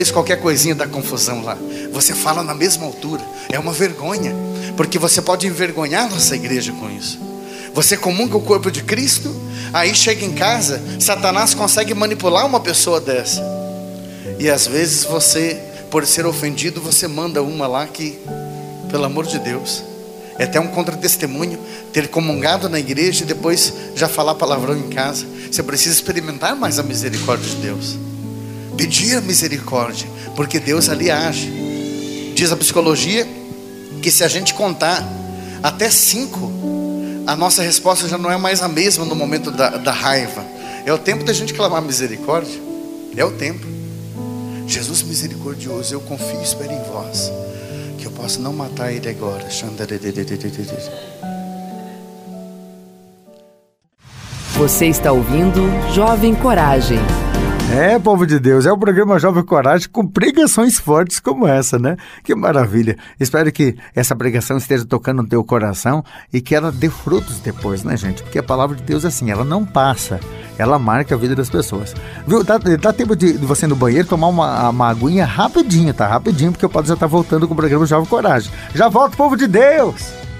qualquer coisinha dá confusão lá. Você fala na mesma altura. É uma vergonha, porque você pode envergonhar nossa igreja com isso. Você comunga o corpo de Cristo, aí chega em casa, Satanás consegue manipular uma pessoa dessa. E às vezes você, por ser ofendido, você manda uma lá que, pelo amor de Deus, é até um contra-testemunho ter comungado na igreja e depois já falar palavrão em casa. Você precisa experimentar mais a misericórdia de Deus, pedir a misericórdia, porque Deus ali age. Diz a psicologia que se a gente contar até 5, a nossa resposta já não é mais a mesma no momento da raiva. É o tempo da gente clamar misericórdia. É o tempo. Jesus misericordioso, eu confio e espero em vós, que eu possa não matar ele agora. Você está ouvindo Jovem Coragem. Povo de Deus, é o programa Jovem Coragem com pregações fortes como essa, né? Que maravilha. Espero que essa pregação esteja tocando no teu coração e que ela dê frutos depois, né, gente? Porque a palavra de Deus é assim, ela não passa, ela marca a vida das pessoas. Viu? Dá tempo de você ir no banheiro tomar uma aguinha rapidinho, tá? Rapidinho, porque o Padre já tá voltando com o programa Jovem Coragem. Já volto, povo de Deus!